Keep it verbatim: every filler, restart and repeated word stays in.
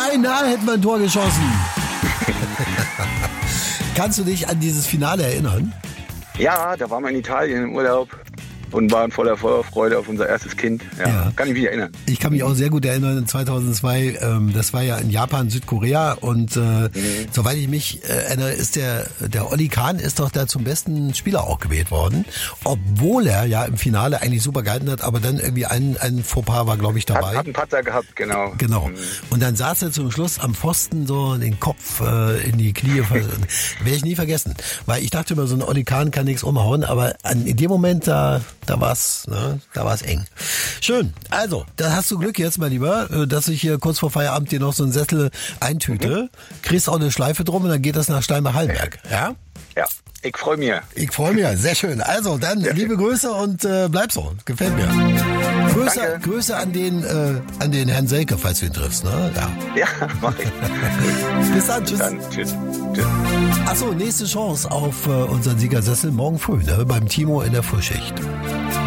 Beinahe hätten wir ein Tor geschossen. Kannst du dich an dieses Finale erinnern? Ja, da waren wir in Italien im Urlaub und waren voller Vorfreude auf unser erstes Kind. Ja, ja. Kann ich mich erinnern. Ich kann mich auch sehr gut erinnern, zweitausendzwei, ähm, das war ja in Japan, Südkorea und äh, mhm. soweit ich mich äh, erinnere, ist der, der Oli Kahn ist doch da zum besten Spieler auch gewählt worden, obwohl er ja im Finale eigentlich super gehalten hat, aber dann irgendwie ein, ein Fauxpas war, glaube ich, dabei. Hat, hat einen Patzer gehabt, genau. Genau. Und dann saß er zum Schluss am Pfosten so den Kopf äh, in die Knie. Werde ich nie vergessen. Weil ich dachte immer, so ein Oli Kahn kann nichts umhauen, aber an, in dem Moment, da da war's, ne, da war's eng. Schön. Also, da hast du Glück jetzt, mein Lieber, dass ich hier kurz vor Feierabend dir noch so einen Sessel eintüte. Mhm. Kriegst auch eine Schleife drum und dann geht das nach Steinbach-Hallenberg. Ja? Ja. Ich freue mich. Ich freue mich, sehr schön. Also, dann ja. liebe Grüße und äh, bleib so. Gefällt mir. Grüße, Grüße an den äh, an den Herrn Selke, falls du ihn triffst. Ne? Ja, ja mach ich. Bis dann, tschüss. Dann, tschüss. tschüss. Achso, nächste Chance auf äh, unseren Siegersessel morgen früh, ne? Beim Timo in der Frühschicht.